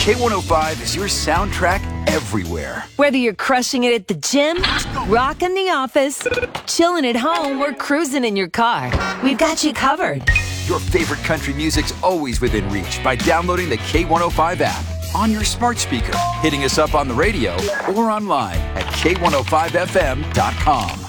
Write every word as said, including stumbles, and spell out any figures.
K one oh five is your soundtrack everywhere. Whether you're crushing it at the gym, rocking the office, chilling at home, or cruising in your car, we've got you covered. Your favorite country music's always within reach by downloading the K one oh five app on your smart speaker, hitting us up on the radio, or online at K one oh five F M dot com.